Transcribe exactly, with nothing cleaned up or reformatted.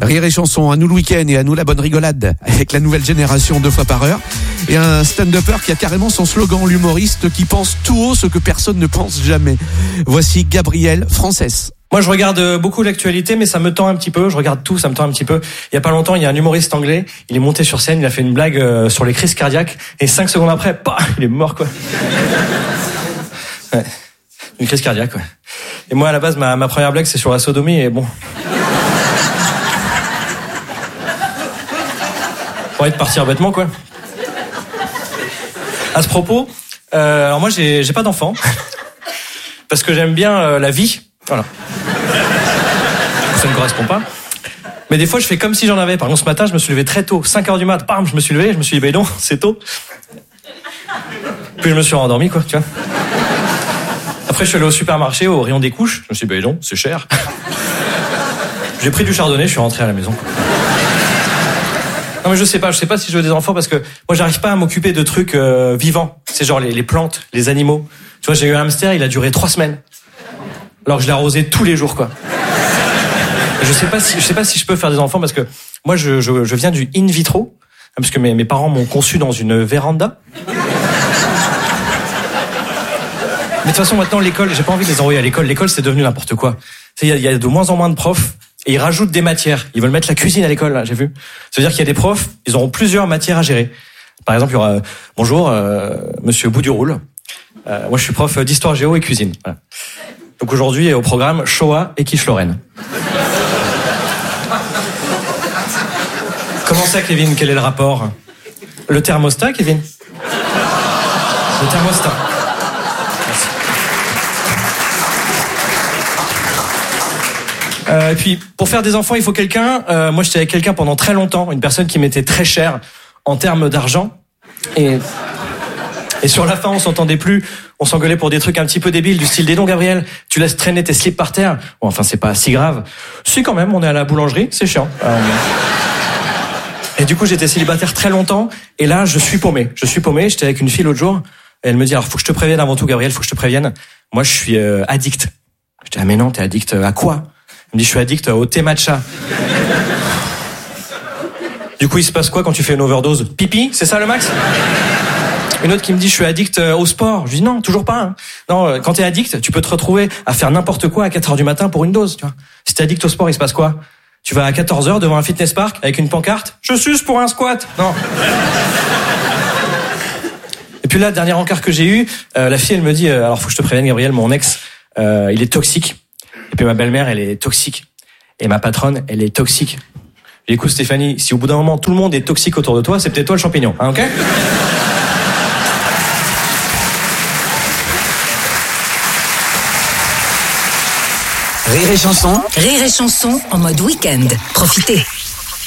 Rire et chanson, à nous le week-end et à nous la bonne rigolade avec la nouvelle génération deux fois par heure. Et un stand-upper qui a carrément son slogan, l'humoriste qui pense tout haut ce que personne ne pense jamais. Voici Gabriel Frances. Moi, je regarde beaucoup l'actualité, mais ça me tend un petit peu. Je regarde tout, ça me tend un petit peu. Il y a pas longtemps, il y a un humoriste anglais. Il est monté sur scène, il a fait une blague euh, sur les crises cardiaques, et cinq secondes après, bah, il est mort, quoi. Ouais. Une crise cardiaque, quoi. Et moi, à la base, ma, ma première blague, c'est sur la sodomie, et bon. Pour être partir bêtement, quoi. À ce propos, euh, alors moi, j'ai, j'ai pas d'enfant, parce que j'aime bien euh, la vie. Voilà. Ça ne correspond pas. Mais des fois, je fais comme si j'en avais. Par exemple, ce matin, je me suis levé très tôt. cinq heures du mat, bam, je me suis levé. Je me suis dit, bah non, c'est tôt. Puis je me suis rendormi, quoi, tu vois. Après, je suis allé au supermarché, au rayon des couches. Je me suis dit, bah non, c'est cher. J'ai pris du chardonnay, je suis rentré à la maison, quoi. Non, mais je sais pas, je sais pas si je veux des enfants parce que moi, j'arrive pas à m'occuper de trucs euh, vivants. C'est genre les, les plantes, les animaux. Tu vois, j'ai eu un hamster, il a duré trois semaines. Alors que je l'ai arrosé tous les jours, quoi. Je sais pas si, je sais pas si je peux faire des enfants parce que moi, je, je, je viens du in vitro, parce que mes, mes parents m'ont conçu dans une véranda. Mais de toute façon, maintenant, l'école, j'ai pas envie de les envoyer à l'école. L'école, c'est devenu n'importe quoi. Il y a, y a de moins en moins de profs et ils rajoutent des matières. Ils veulent mettre la cuisine à l'école, là, j'ai vu. Ça veut dire qu'il y a des profs, ils auront plusieurs matières à gérer. Par exemple, il y aura, bonjour, euh, monsieur Bout-du-Roule. Euh, moi, je suis prof d'histoire géo et cuisine. Voilà. Donc aujourd'hui, au programme, Shoah et Quiche-Lorraine. Comment ça, Kevin? Quel est le rapport? Le thermostat, Kevin? Le thermostat. Merci. Euh, et puis, pour faire des enfants, il faut quelqu'un. Euh, moi, j'étais avec quelqu'un pendant très longtemps, une personne qui m'était très chère en termes d'argent. Et... Et sur la fin, on s'entendait plus. On s'engueulait pour des trucs un petit peu débiles, du style, dis donc, Gabriel, tu laisses traîner tes slips par terre. Bon, enfin, c'est pas si grave. Si, quand même, on est à la boulangerie, c'est chiant. Alors, et du coup, j'étais célibataire très longtemps. Et là, je suis paumé. Je suis paumé. J'étais avec une fille l'autre jour. Et elle me dit, alors, faut que je te prévienne avant tout, Gabriel, faut que je te prévienne. Moi, je suis euh, addict. Je dis, ah, mais non, t'es addict à quoi? Elle me dit, je suis addict au thé matcha. Du coup, il se passe quoi quand tu fais une overdose? Pipi, c'est ça le max? Une autre qui me dit, je suis addict au sport. Je lui dis, non, toujours pas. Hein. Non, quand t'es addict, tu peux te retrouver à faire n'importe quoi à quatre heures du matin pour une dose, tu vois. Si t'es addict au sport, il se passe quoi? Tu vas à quatorze heures devant un fitness park avec une pancarte. Je suce pour un squat. Non. Et puis là, dernier encart que j'ai eu, euh, la fille, elle me dit, euh, alors faut que je te prévienne, Gabriel, mon ex, euh, il est toxique. Et puis ma belle-mère, elle est toxique. Et ma patronne, elle est toxique. Et écoute, Stéphanie, si au bout d'un moment, tout le monde est toxique autour de toi, c'est peut-être toi le champignon. Hein, ok? Rire et chanson. Rire et chanson en mode week-end. Profitez.